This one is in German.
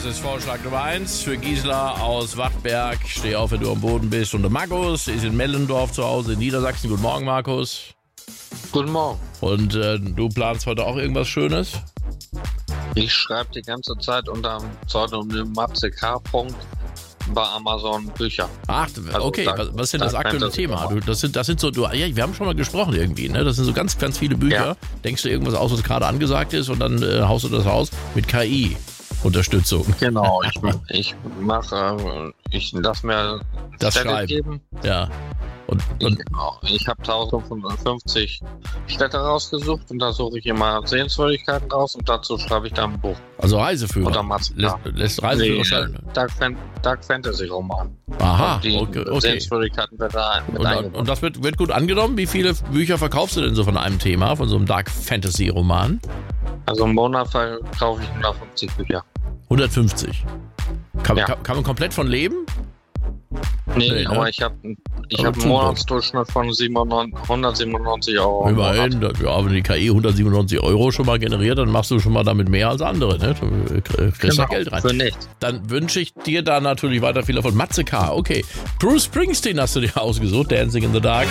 ist Vorschlag Nummer 1 für Gisela aus Wachtberg. Steh auf, wenn du am Boden bist. Und der Markus ist in Mellendorf zu Hause in Niedersachsen. Guten Morgen, Markus. Guten Morgen. Und du planst heute auch irgendwas Schönes? Ich schreibe die ganze Zeit unter dem Pseudonym Matze K. bei Amazon Bücher. Ach, okay. Was ist denn das aktuelle Thema? Das sind so, wir haben schon mal gesprochen irgendwie, ne? Das sind so ganz, ganz viele Bücher. Ja. Denkst du irgendwas aus, was gerade angesagt ist und dann haust du das raus mit KI-Unterstützung. Genau, ich lasse mir das Städte Schreiben geben. Ja. Und ich habe 1550 Städte rausgesucht und da suche ich immer Sehenswürdigkeiten raus und dazu schreibe ich dann ein Buch. Also Reiseführer. Oder Matze K. Lässt Reiseführer schreiben. Dark Fantasy Roman. Aha, und die okay. Sehenswürdigkeiten wird da mit eingebaut. Und das wird gut angenommen? Wie viele Bücher verkaufst du denn so von einem Thema, von so einem Dark Fantasy Roman? Also im Monat verkaufe ich 150 Bücher. 150? Kann man komplett von leben? Nee, aber ne? ich hab einen Monatsdurchschnitt von 197 Euro. Immerhin, wenn die KI 197 Euro schon mal generiert, dann machst du schon mal damit mehr als andere. Ne? Du kriegst da Geld rein. Für nichts. Dann wünsche ich dir da natürlich weiter viel Erfolg. Matze K., okay. Bruce Springsteen hast du dir ausgesucht, Dancing in the Dark.